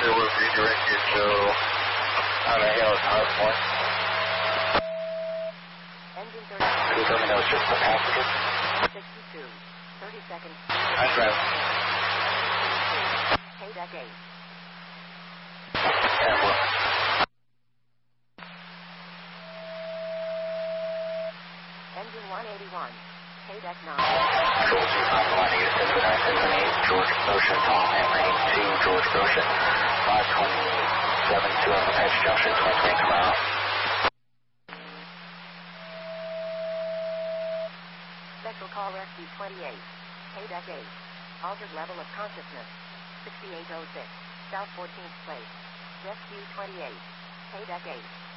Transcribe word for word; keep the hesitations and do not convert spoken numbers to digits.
it was redirected to on a hill at Hard Point. Engine Can you tell me that was just the passenger? sixty-two. thirty seconds. I drive. K deck eight. Yeah, well. Engine one eighty-one. K deck nine. Control two, Papa one eight six nine seven eight, George Ocean, Tom Henry to George Ocean, five twenty-seven, two on the Apache Junction, twenty twenty, come out. Special call Rescue twenty-eight. K deck eight. Altered level of consciousness. sixty-eight oh six. South fourteenth Place. Rescue twenty-eight. K deck eight.